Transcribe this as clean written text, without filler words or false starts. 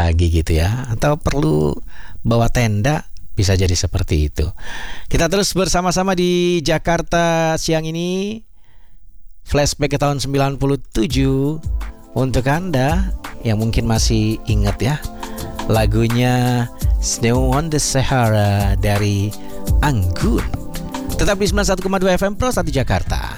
lagi gitu ya, atau perlu bawa tenda, bisa jadi seperti itu. Kita terus bersama-sama di Jakarta siang ini. Flashback ke tahun 97 untuk Anda yang mungkin masih ingat ya, lagunya Snow on the Sahara dari Anggun. Tetap di 91,2 FM Pro 1 Jakarta.